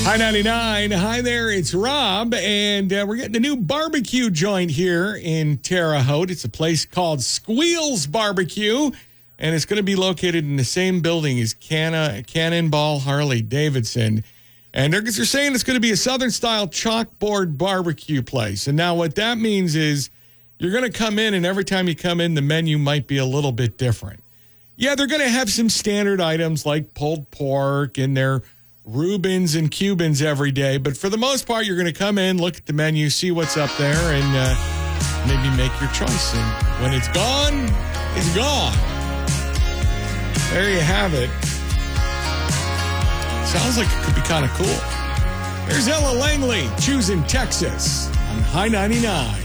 Hi 99. Hi there, it's Rob, and we're getting a new barbecue joint here in Terre Haute. It's a place called Squeals Barbecue, and it's going to be located in the same building as Cannonball Harley Davidson. And they're saying it's going to be a Southern-style chalkboard barbecue place. And now what that means is you're going to come in, and every time you come in, the menu might be a little bit different. Yeah, they're going to have some standard items like pulled pork and their Reubens and Cubans every day. But for the most part, you're going to come in, look at the menu, see what's up there, and maybe make your choice. And when it's gone, it's gone. There you have it. Sounds like it could be kind of cool. Here's Ella Langley, choosing Texas on High 99.